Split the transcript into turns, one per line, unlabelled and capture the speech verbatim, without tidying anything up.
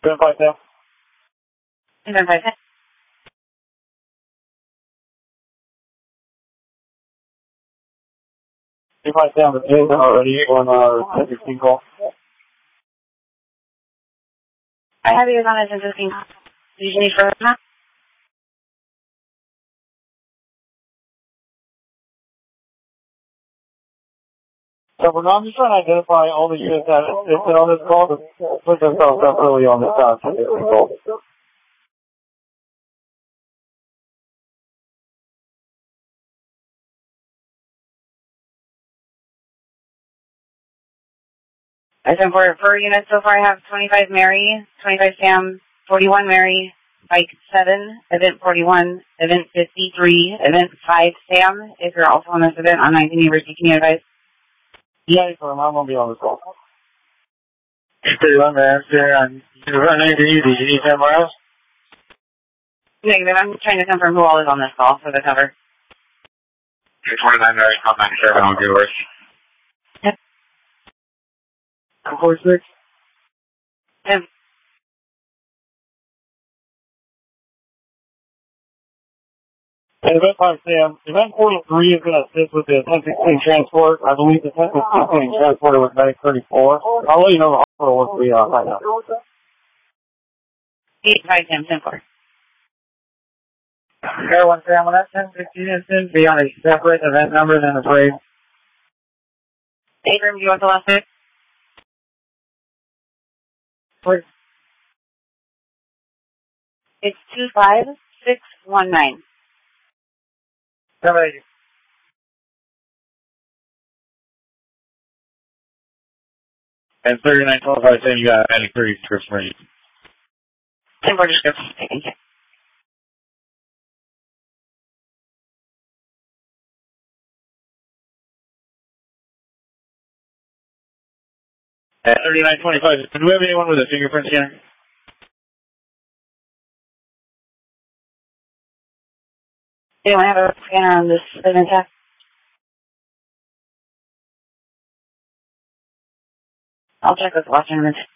seven five Sam.
seven five Sam.
seven five Sam is already on uh, ten sixteen call.
I have you on a ten sixteen call. Do you need further than that?
So we're not just trying to identify all the units that it's on this call, but put themselves up early on this uh, ten sixteen call.
I sent for for units so far. I have twenty-five Mary, twenty-five Sam, forty-one Mary, Bike seven, Event forty-one, Event fifty-three, Event five Sam. If you're also on this event on nineteen University, can you advise?
Yeah, so I'm going to be on this call.
thirty-one Mary, sir. I'm running to you. Do you need somewhere else?
Negative. I'm trying to confirm who all is on this call for the cover.
twenty-nine Mary, I'm not sure if I'll do worse.
Yep.
four six.
Yep.
And Event five Sam, Event forty-three is going to assist with the ten sixteen transport. I believe the ten sixteen transporter was Medic thirty-four. I'll let you know the hospital once we uh, find out.
eight five Sam, ten four.
Air one Sam, when that ten sixteen is in, be on a separate event number than the parade.
Abram, do you want the last bit?
Please.
It's two five six one nine.
Somebody. And thirty-nine twelve-five Sam, you got Medic thirty scripts for you.
ten four description. Thank you.
At thirty-nine twenty-five, do we have anyone with a fingerprint scanner?
Anyone have a scanner on this event test? I'll check with Western Image.